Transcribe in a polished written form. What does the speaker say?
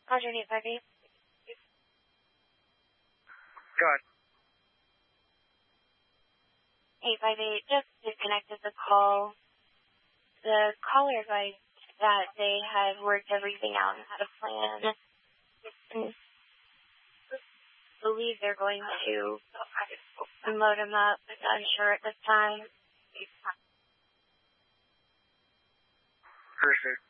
Roger, 858. Go ahead. 858 just disconnected the call. The caller advised that they had worked everything out and had a plan. And believe they're going to load him up, but not sure at this time. Perfect.